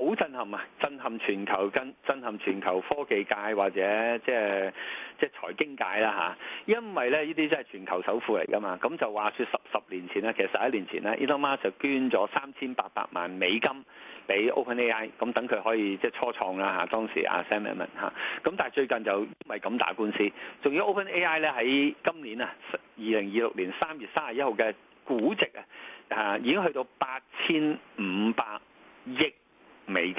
好震撼啊！震撼全球，震撼全球科技界或者即係財經界啦嚇。因為咧呢啲真係全球首富嚟㗎嘛。咁就話說十年前咧，其實11年前咧 Elon Musk 就捐咗3800萬美金俾 OpenAI， 咁等佢可以即係初創啦嚇。當時阿 Sam Altman 嚇，咁但係最近就因為咁打官司，仲要 OpenAI 咧喺今年啊2026年3月31號嘅估值已經去到8500億美金。